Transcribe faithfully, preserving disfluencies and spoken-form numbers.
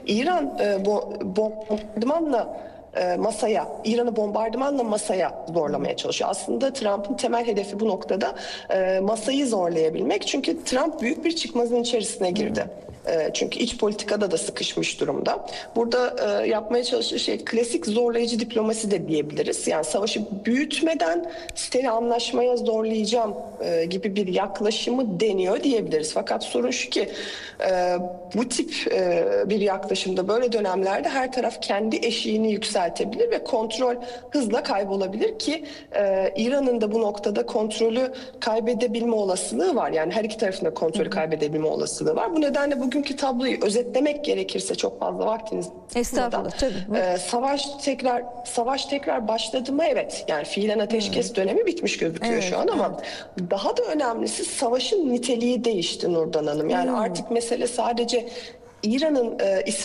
İran e, bu bombardımanla e, masaya, İran'ı bombardımanla masaya zorlamaya çalışıyor. Aslında Trump'ın temel hedefi bu noktada e, masayı zorlayabilmek. Çünkü Trump büyük bir çıkmazın içerisine girdi. E, çünkü iç politikada da sıkışmış durumda. Burada e, yapmaya çalıştığı şey klasik zorlayıcı diplomasi de diyebiliriz. Yani savaşı büyütmeden seni anlaşmaya zorlayacağım e, gibi bir yaklaşımı deniyor diyebiliriz. Fakat sorun şu ki e, bu tip e, bir yaklaşımda böyle dönemlerde her taraf kendi eşiğini yükseltebilir ve kontrol hızla kaybolabilir ki e, İran'ın da bu noktada kontrolü kaybedebilme olasılığı var. Yani her iki tarafın da kontrolü kaybedebilme olasılığı var. Bu nedenle bugünkü tabloyu özetlemek gerekirse, çok fazla vaktiniz Estağfurullah, tabii. e, savaş tekrar savaş tekrar başladı mı? Evet. Yani fiilen ateşkes hmm. dönemi bitmiş gözüküyor evet, şu an ama evet. daha da önemlisi savaşın niteliği değişti Nurdan Hanım. Yani hmm. artık mesele sadece İran'ın e,